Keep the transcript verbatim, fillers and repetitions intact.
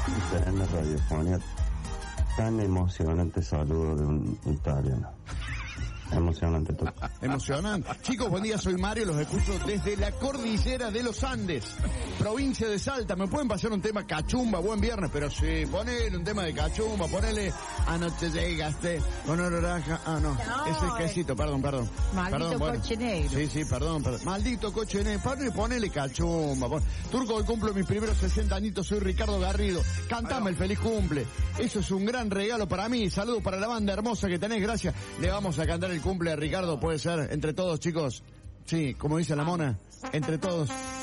En la radiofonía, tan emocionante saludo de un italiano. Emocionante todo. Emocionante. Chicos, buen día, soy Mario, los escucho desde la cordillera de los Andes, provincia de Salta. ¿Me pueden pasar un tema cachumba? Buen viernes, pero sí, ponele un tema de cachumba, ponele anoche llegaste con naranja. Ah, no, No, ese es quesito, perdón, perdón. Maldito perdón, bueno. coche negro. Sí, sí, perdón, perdón. Maldito coche negro. Ponele, ponele cachumba. Pon... Turco, hoy cumplo mis primeros sesenta añitos, soy Ricardo Garrido. Cantame el feliz cumple. Eso es un gran regalo para mí. Saludos para la banda hermosa que tenés, gracias. Le vamos a cantar el cumple a Ricardo, puede ser, entre todos, chicos. Sí, como dice la mona, entre todos.